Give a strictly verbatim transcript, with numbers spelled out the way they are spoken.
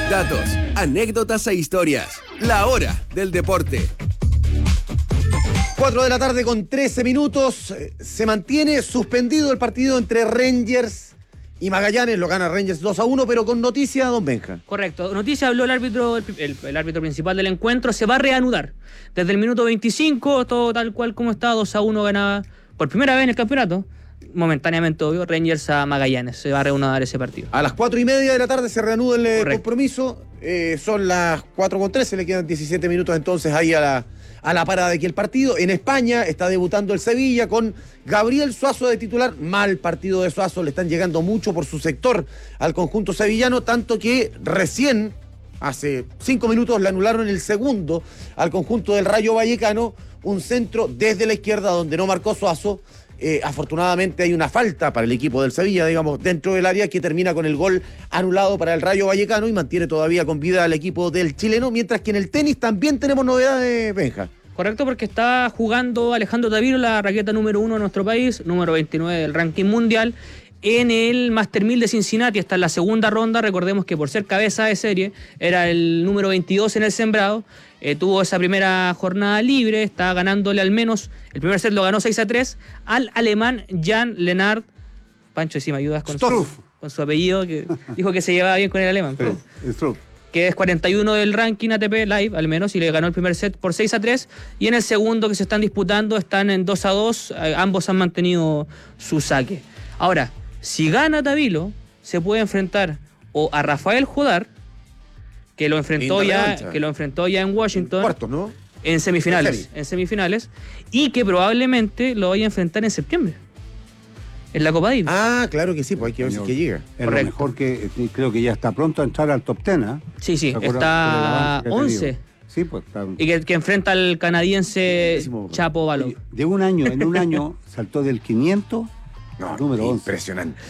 Datos, anécdotas e historias. La hora del deporte. cuatro de la tarde con trece minutos. Se mantiene suspendido el partido entre Rangers y Magallanes. Lo gana Rangers dos a uno, pero con noticia, don Benja. Correcto. Noticia, habló el árbitro, el, el, el árbitro principal del encuentro. Se va a reanudar. Desde el minuto veinticinco, todo tal cual como estaba, dos a uno ganaba por primera vez en el campeonato. Momentáneamente, obvio, Rangers a Magallanes. Se va a reanudar ese partido. A las cuatro y media de la tarde se reanuda el Correcto. compromiso. Eh, son las cuatro con trece, le quedan diecisiete minutos entonces ahí a la, a la parada de aquí el partido. En España está debutando el Sevilla con Gabriel Suazo de titular. Mal partido de Suazo, le están llegando mucho por su sector al conjunto sevillano, tanto que recién, hace cinco minutos, le anularon el segundo al conjunto del Rayo Vallecano, un centro desde la izquierda donde no marcó Suazo. Eh, afortunadamente hay una falta para el equipo del Sevilla, digamos, dentro del área, que termina con el gol anulado para el Rayo Vallecano y mantiene todavía con vida al equipo del chileno, mientras que en el tenis también tenemos novedades, Benja. Correcto, porque está jugando Alejandro Taviro, la raqueta número uno de nuestro país, número veintinueve del ranking mundial, en el Master mil de Cincinnati. Está en la segunda ronda. Recordemos que por ser cabeza de serie era el número veintidós en el sembrado. Eh, tuvo esa primera jornada libre, está ganándole al menos, el primer set lo ganó seis a tres al alemán Jan Lennard. Pancho, si me ayudas con su, con su apellido, que dijo que se llevaba bien con el alemán. Sí, Struff. Que es cuarenta y uno del ranking A T P Live, al menos, y le ganó el primer set por seis a tres, y en el segundo que se están disputando están en dos a dos, eh, ambos han mantenido su saque. Ahora, si gana Tavilo, se puede enfrentar o a Rafael Jodar, que lo enfrentó ya, que lo enfrentó ya en Washington, Cuartos, ¿no? en semifinales, en semifinales, y que probablemente lo vaya a enfrentar en septiembre, en la Copa Davis. Ah, claro que sí, pues hay que ver si es que llega. Es Correcto. lo mejor que eh, creo que ya está pronto a entrar al top ten, ¿eh? Sí, sí, ¿Te acuerdas está del avance que ha once. tenido? Sí, pues está. Y que, que enfrenta al canadiense Décimo. Chapo Valov. De un año, en un año saltó del quinientos No, al número once. impresionante.